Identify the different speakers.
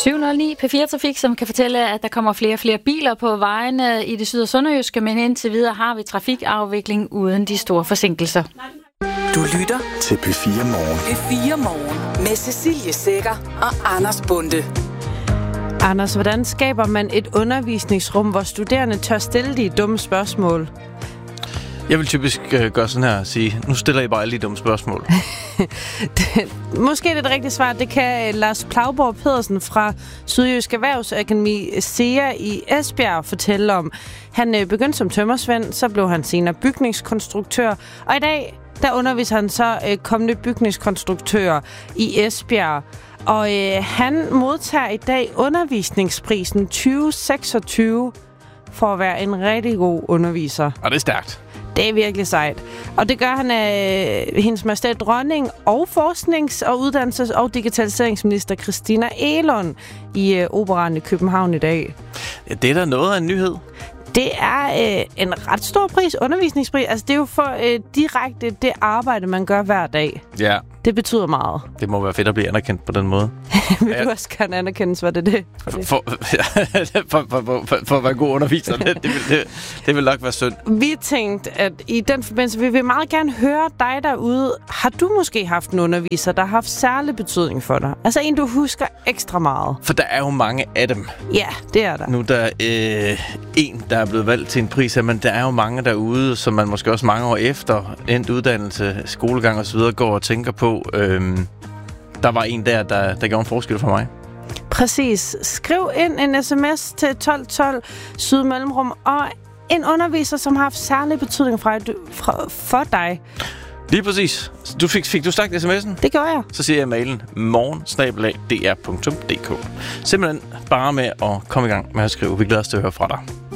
Speaker 1: 709 P4 Trafik, som kan fortælle, at der kommer flere og flere biler på vejene i det syd- og sønderjyske, men indtil videre har vi trafikafvikling uden de store forsinkelser.
Speaker 2: Du lytter
Speaker 3: til P4 Morgen.
Speaker 2: P4 Morgen med Cecilie Sækker og Anders Bonde.
Speaker 4: Anders, hvordan skaber man et undervisningsrum, hvor studerende tør stille de dumme spørgsmål?
Speaker 5: Jeg vil typisk gøre sådan her og sige, nu stiller I bare alle de dumme spørgsmål.
Speaker 4: Måske det er det rigtige svar. Det kan Lars Plauborg Pedersen fra Sydjysk Erhvervsakademi SEA i Esbjerg fortælle om. Han begyndte som tømrersvend, så blev han senere bygningskonstruktør, og i dag der underviser han så kommende bygningskonstruktører i Esbjerg. Og han modtager i dag undervisningsprisen 2026 for at være en rigtig god underviser.
Speaker 5: Og det er stærkt.
Speaker 4: Det er virkelig sejt. Og det gør han af hendes majestæt dronning og forsknings- og uddannelses- og digitaliseringsminister Christina Egelund i Operaen i København i dag.
Speaker 5: Ja, det er da noget af en nyhed.
Speaker 4: Det er en ret stor pris, undervisningspris. Altså, det er jo for direkte det arbejde, man gør hver dag.
Speaker 5: Ja.
Speaker 4: Det betyder meget.
Speaker 5: Det må være fedt at blive anerkendt på den måde.
Speaker 4: Vil du også gerne anerkendes, hvad det er?
Speaker 5: For at være god underviser. Det vil nok være synd.
Speaker 4: Vi tænkte, at i den forbindelse vil vi meget gerne høre dig derude. Har du måske haft en underviser, der har haft særlig betydning for dig? Altså en, du husker ekstra meget?
Speaker 5: For der er jo mange af dem.
Speaker 4: Ja, det er der.
Speaker 5: Nu er der en, der er blevet valgt til en pris, men der er jo mange derude, som man måske også mange år efter endt uddannelse, skolegang osv. går og tænker på. Der var en der gjorde en forskel for mig.
Speaker 4: Præcis. Skriv ind en sms til 1212 Sydmellemrum og en underviser, som har haft særlig betydning for dig.
Speaker 5: Lige præcis. Fik du sagt sms'en?
Speaker 4: Det gjorde jeg.
Speaker 5: Så siger jeg mailen morgen@dr.dk. Simpelthen bare med at komme i gang med at skrive. Vi glæder os til at høre fra dig.